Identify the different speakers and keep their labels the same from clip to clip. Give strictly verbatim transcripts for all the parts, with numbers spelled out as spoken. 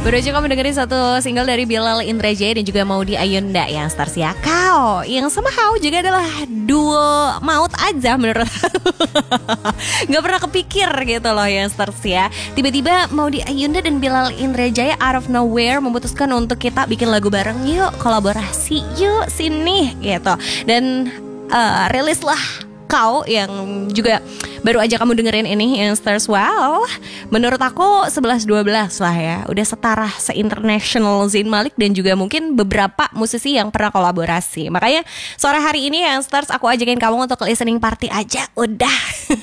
Speaker 1: Baru aja kamu dengerin satu single dari Bilal Indrajaya dan juga Maudy Ayunda yang stars ya kau. Yang somehow juga adalah duo maut aja menurut aku. Gak pernah kepikir gitu loh yang stars ya. Tiba-tiba Maudy Ayunda dan Bilal Indrajaya out of nowhere memutuskan untuk kita bikin lagu bareng. Yuk kolaborasi, yuk sini gitu. Dan uh, rilis lah kau yang juga baru aja kamu dengerin ini yang stars. Wow, menurut aku sebelas dua belas lah ya. Udah setara se-international Zayn Malik dan juga mungkin beberapa musisi yang pernah kolaborasi. Makanya sore hari ini yang stars aku ajakin kamu untuk listening party aja udah.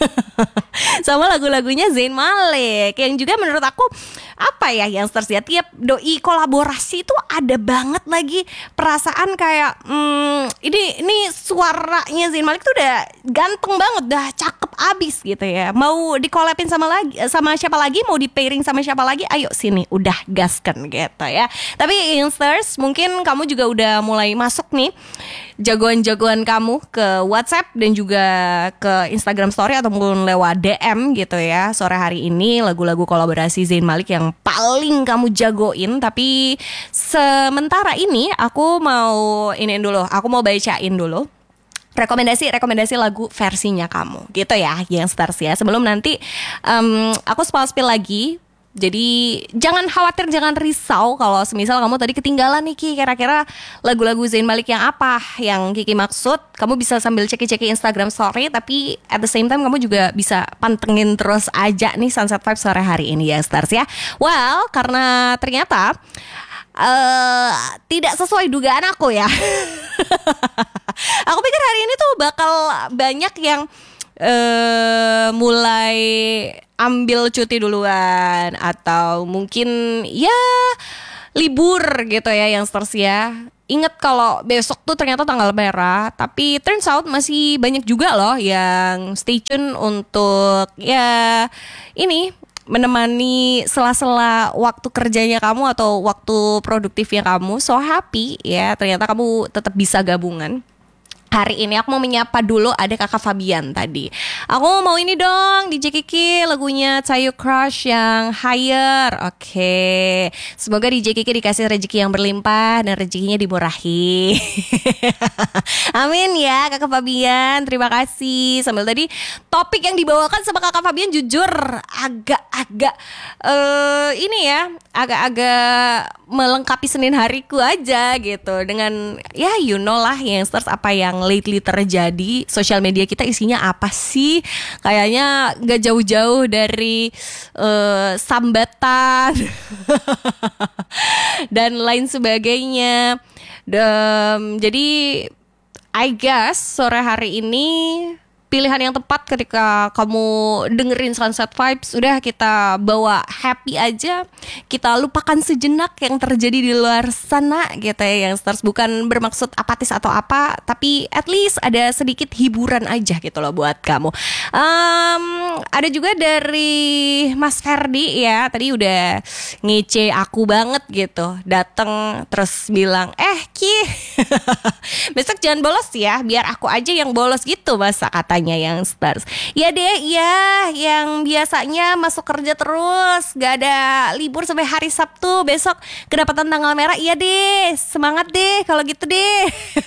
Speaker 1: Sama lagu-lagunya Zayn Malik yang juga menurut aku apa ya yang stars ya, tiap doi kolaborasi itu ada banget lagi perasaan kayak hmm, ini ini suaranya Zayn Malik tuh udah ganteng banget, udah cakep abis gitu ya. Mau dikolapin sama lagi sama siapa lagi, mau di pairing sama siapa lagi, ayo sini udah gaskan gitu ya. Tapi Instars mungkin kamu juga udah mulai masuk nih jagoan-jagoan kamu ke WhatsApp dan juga ke Instagram Story ataupun lewat D M gitu ya. Sore hari ini lagu-lagu kolaborasi Zayn Malik yang paling kamu jagoin. Tapi sementara ini aku mau iniin dulu, aku mau bacain dulu rekomendasi-rekomendasi lagu versinya kamu gitu ya yang stars ya. Sebelum nanti um, aku spill-spill lagi. Jadi jangan khawatir, jangan risau kalau semisal kamu tadi ketinggalan nih Ki, kira-kira lagu-lagu Zayn Malik yang apa yang Kiki maksud. Kamu bisa sambil ceki-ceki Instagram Story, tapi at the same time kamu juga bisa pantengin terus aja nih Sunset Vibes sore hari ini ya stars ya. Well, karena ternyata uh, tidak sesuai dugaan aku ya. Aku pikir hari ini tuh bakal banyak yang uh, mulai ambil cuti duluan atau mungkin ya libur gitu ya yang stars ya. Ingat kalau besok tuh ternyata tanggal merah, tapi turns out masih banyak juga loh yang stay tune untuk ya ini menemani sela-sela waktu kerjanya kamu atau waktu produktifnya kamu. So happy ya, ternyata kamu tetap bisa gabungan. Hari ini aku mau menyapa dulu ada Kakak Fabian tadi. Aku mau ini dong D J Kiki lagunya Cayu Crush yang Higher. Oke, semoga D J Kiki dikasih rezeki yang berlimpah dan rezekinya dimurahi. Amin ya Kakak Fabian, terima kasih. Sambil tadi topik yang dibawakan sama Kakak Fabian jujur agak-agak uh, ini ya, agak-agak melengkapi Senin hariku aja gitu. Dengan ya you know lah yang stars apa yang lately terjadi. Sosial media kita isinya apa sih? Kayaknya gak jauh-jauh dari uh, sambatan dan lain sebagainya. Dan, jadi I guess sore hari ini pilihan yang tepat ketika kamu dengerin Sunset Vibes. Udah kita bawa happy aja, kita lupakan sejenak yang terjadi di luar sana gitu ya yang stars. Bukan bermaksud apatis atau apa, tapi at least ada sedikit hiburan aja gitu loh buat kamu. um, Ada juga dari Mas Ferdi ya, tadi udah ngece aku banget gitu, dateng terus bilang eh Ki besok jangan bolos ya, biar aku aja yang bolos gitu masa katanya yang stars. Ya deh, ya yang biasanya masuk kerja terus, gak ada libur sampai hari Sabtu, besok kedapatan tanggal merah. Iya deh, semangat deh kalau gitu deh.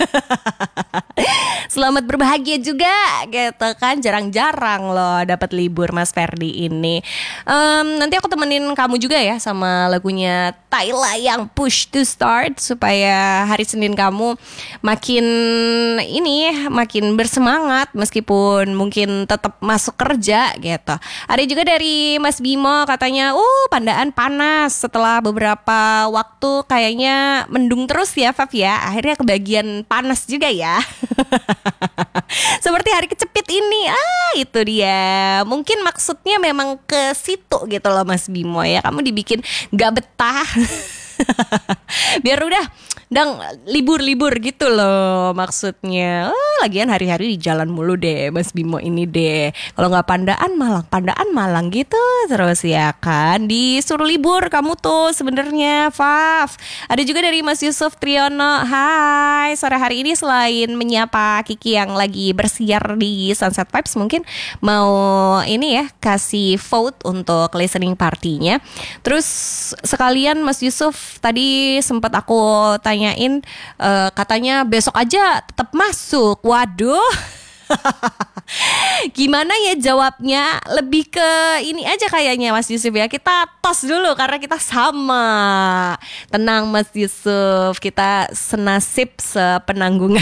Speaker 1: Selamat berbahagia juga gitu kan, jarang-jarang loh dapat libur Mas Ferdi ini. um, Nanti aku temenin kamu juga ya sama lagunya Tyla yang Push to Start, supaya hari Senin kamu makin ini, makin bersemangat meskipun mungkin tetap masuk kerja gitu. Ada juga dari Mas Bimo katanya, uh Pandaan panas, setelah beberapa waktu kayaknya mendung terus ya Fav ya, akhirnya kebagian panas juga ya. Seperti hari kecepit ini. Ah itu dia, mungkin maksudnya memang ke situ gitu loh Mas Bimo ya, kamu dibikin gak betah. Biar udah sedang libur-libur gitu loh maksudnya. Oh, lagian hari-hari di jalan mulu deh Mas Bimo ini deh. Kalau nggak Pandaan Malang, Pandaan Malang gitu terus ya kan. Disuruh libur kamu tuh sebenarnya, Faf. Ada juga dari Mas Yusuf Triyono. Hai, sore hari ini selain menyapa Kiki yang lagi bersiar di Sunset Vibes, mungkin mau ini ya kasih vote untuk listening partinya. Terus sekalian Mas Yusuf tadi sempat aku tanyain, uh, katanya besok aja tetap masuk. Waduh. Gimana ya jawabnya? Lebih ke ini aja kayaknya Mas Yusuf ya. Kita tos dulu karena kita sama. Tenang Mas Yusuf, kita senasib sepenanggungan.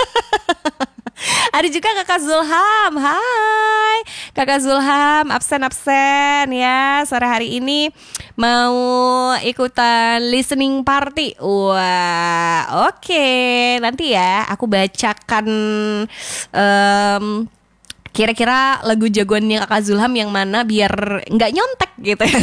Speaker 1: Ada juga Kakak Zulham. Hai Kakak Zulham, absen-absen ya. Sore hari ini mau ikutan listening party. Wah, oke okay. Nanti ya aku bacakan um, kira-kira lagu jagoannya Kakak Zulham yang mana biar nggak nyontek gitu ya,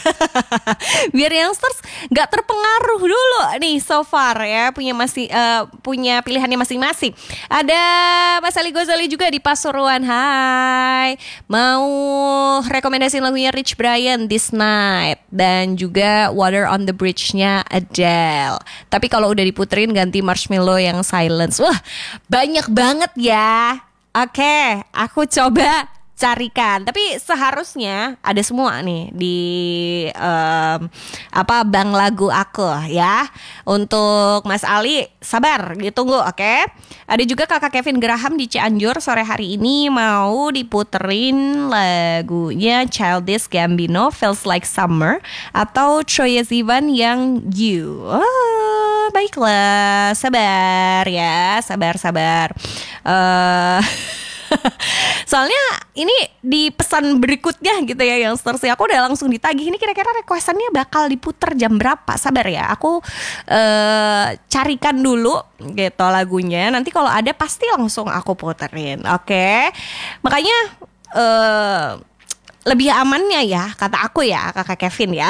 Speaker 1: biar youngsters nggak terpengaruh dulu nih so far ya, punya masih uh, punya pilihannya masing-masing. Ada Mas Ali Ghazali juga di Pasuruan. Hai, mau rekomendasi lagunya Rich Brian This Night dan juga Water on the Bridge-nya Adele. Tapi kalau udah diputerin ganti Marshmello yang Silence. Wah, banyak banget ya. Oke, aku coba carikan. Tapi seharusnya ada semua nih di um, apa bank lagu aku ya. Untuk Mas Ali, sabar ditunggu, oke. Ada juga Kakak Kevin Graham di Cianjur, sore hari ini mau diputerin lagunya Childish Gambino Feels Like Summer atau Troye Sivan yang You. Oh, baiklah, sabar ya, sabar-sabar. Uh, Soalnya ini di pesan berikutnya gitu ya yang seterusnya aku udah langsung ditagih. Ini kira-kira requestannya bakal diputer jam berapa? Sabar ya, aku uh, carikan dulu gitu lagunya. Nanti kalau ada pasti langsung aku puterin. Oke okay? Makanya uh, lebih amannya ya kata aku ya Kakak Kevin ya.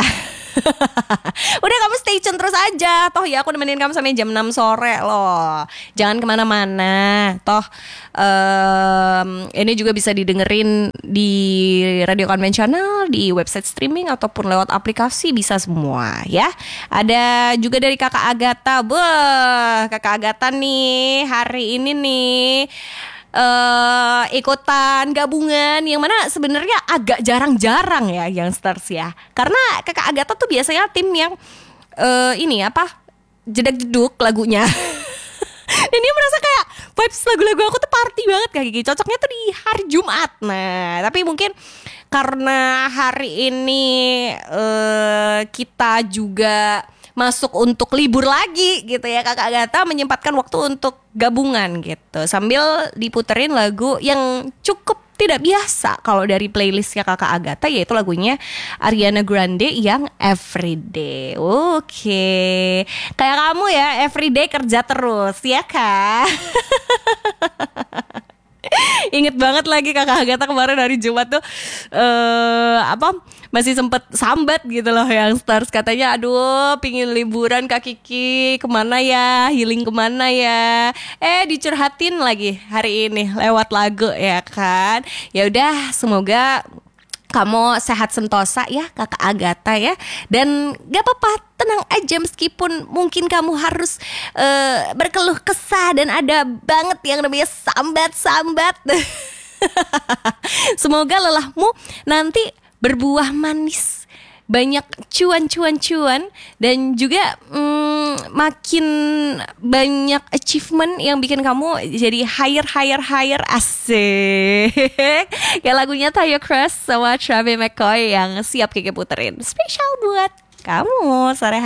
Speaker 1: Udah kamu stay tune terus aja. Toh ya aku nemenin kamu sampai jam enam sore loh. Jangan kemana-mana. Toh um, ini juga bisa didengerin di radio konvensional, di website streaming ataupun lewat aplikasi, bisa semua ya. Ada juga dari Kakak Agatha. Wah, Kakak Agatha nih hari ini nih Uh, ikutan gabungan yang mana sebenarnya agak jarang-jarang ya youngsters ya. Karena Kakak Agatha tuh biasanya tim yang uh, ini apa jedak-jeduk lagunya. Dan dia merasa kayak vibes lagu-lagu aku tuh party banget Kak Kiki. Cocoknya tuh di hari Jumat. Nah, tapi mungkin karena hari ini uh, kita juga masuk untuk libur lagi gitu ya, Kakak Agatha menyempatkan waktu untuk gabungan gitu sambil diputerin lagu yang cukup tidak biasa kalau dari playlistnya Kakak Agatha, yaitu lagunya Ariana Grande yang Everyday. Oke, kayak kamu ya, everyday kerja terus ya Kak. Ingat banget lagi Kakak Agatha kemarin hari Jumat tuh uh, apa masih sempet sambat gitu loh yang stars, katanya aduh pingin liburan Kak Kiki, kemana ya, healing kemana ya, eh dicurhatin lagi hari ini lewat lagu ya kan. Ya udah, semoga kamu sehat sentosa ya Kakak Agatha ya. Dan gak apa-apa, tenang aja meskipun mungkin kamu harus uh, berkeluh kesah dan ada banget yang namanya sambat-sambat. Semoga lelahmu nanti berbuah manis, banyak cuan-cuan-cuan, dan juga mm, makin banyak achievement yang bikin kamu jadi higher, higher, higher. Asik. Kayak lagunya Tayo Crush sama Travis McCoy yang siap Kiki puterin spesial buat kamu sore